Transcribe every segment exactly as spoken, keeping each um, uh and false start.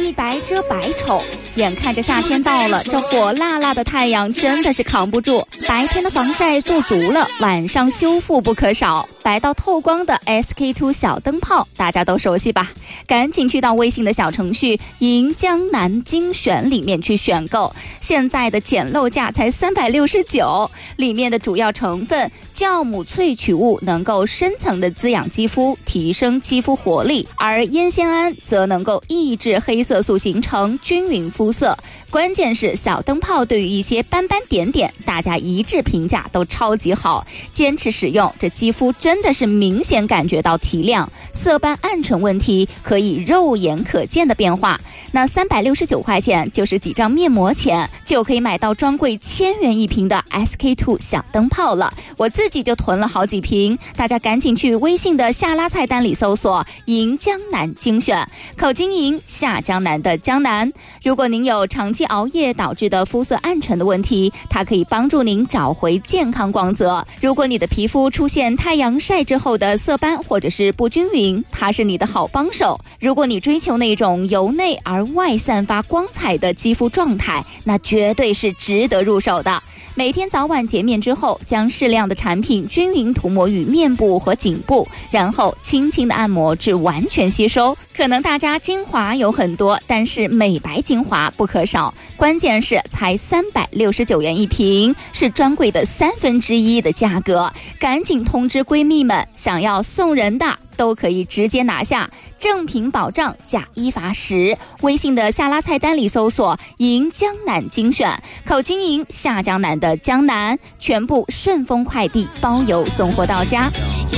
一白遮百丑。眼看着夏天到了，这火辣辣的太阳真的是扛不住，白天的防晒做足了，晚上修复不可少。白到透光的 S K 二 小灯泡大家都熟悉吧？赶紧去到微信的小程序银江南精选里面去选购，现在的捡漏价才三百六十九，里面的主要成分酵母萃取物能够深层的滋养肌肤，提升肌肤活力，而烟酰胺则能够抑制黑色素形成，均匀肤色。关键是小灯泡对于一些斑斑点点，大家一致评价都超级好，坚持使用，这肌肤真的是明显感觉到提亮，色斑暗沉问题可以肉眼可见的变化。那三百六十九块钱就是几张面膜钱，就可以买到专柜千元一瓶的 S K 二 小灯泡了。我自己就囤了好几瓶，大家赶紧去微信的下拉菜单里搜索银江南精选，口金银，下江南的江南。如果您有长期熬夜导致的肤色暗沉的问题，它可以帮助您找回健康光泽。如果你的皮肤出现太阳晒之后的色斑或者是不均匀，它是你的好帮手。如果你追求那种由内而外散发光彩的肌肤状态，那绝对是值得入手的。每天早晚洁面之后，将适量的产品均匀涂抹于面部和颈部，然后轻轻的按摩至完全吸收。可能大家精华有很多，但是美白精华不可少，关键是才三百六十九元一瓶，是专柜的三分之一的价格。赶紧通知闺蜜们，想要送人的都可以直接拿下，正品保障，假一罚十。微信的下拉菜单里搜索银江南精选，口金银，下江南的江南，全部顺丰快递包邮送货到家。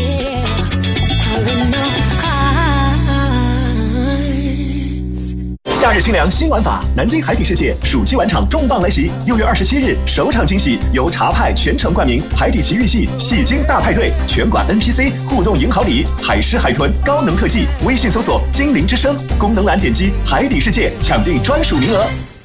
夏日清凉新玩法，南京海底世界暑期晚场重磅来袭！六月二十七日首场惊喜，由茶派全程冠名，海底奇遇系戏精大派对，全馆 N P C 互动赢好礼，海狮海豚高能特技。微信搜索精灵之声，功能栏点击海底世界，抢定专属名额。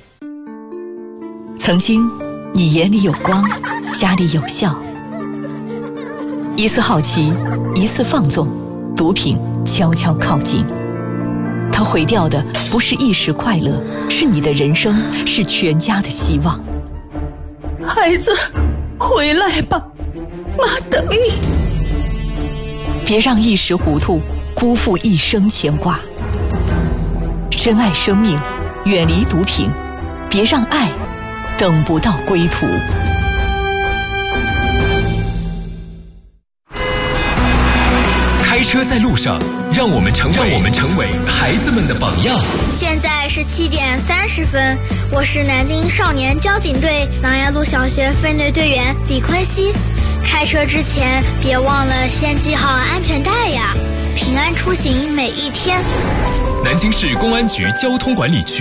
曾经，你眼里有光，家里有笑。一次好奇，一次放纵，毒品悄悄靠近。它毁掉的不是一时快乐，是你的人生，是全家的希望。 孩子，回来吧，妈等你。 别让一时糊涂辜负一生牵挂。珍爱生命，远离毒品，别让爱等不到归途。 开车在路上，让我们成为让我们成为孩子们的榜样。 现在是七点三十分，我是南京少年交警队琅琊路小学分队队员李坤熙。开车之前别忘了先系好安全带呀，平安出行每一天。 南京市公安局交通管理局。